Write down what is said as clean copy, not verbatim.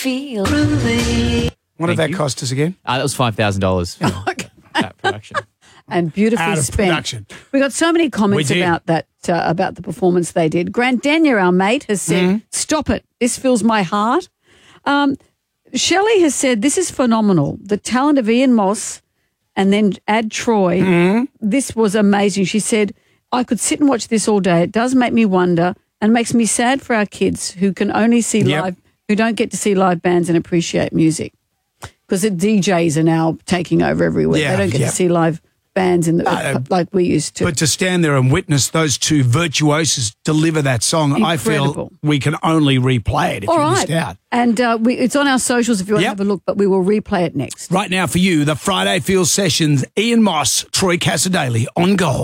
Feel groovy. What did that cost us again? That was $5,000. Okay. That production. And beautifully Out of spent. production. We got so many comments We did. about that, about the performance they did. Grant Daniel, our mate, has said, "Stop it! This fills my heart." Shelley has said, "This is phenomenal. The talent of Ian Moss, and then add Troy. This was amazing." She said, "I could sit and watch this all day. It does make me wonder, and makes me sad for our kids who can only see live, who don't get to see live bands and appreciate music, because the DJs are now taking over everywhere. Yeah, they don't get to see live bands in the like we used to." But to stand there and witness those two virtuosos deliver that song, I feel Incredible. we can only replay it if All you right, missed out. and it's on our socials if you want to have a look. But we will replay it next. Right now for you, the Friday Feel Sessions, Ian Moss, Troy Cassadaly on Gold.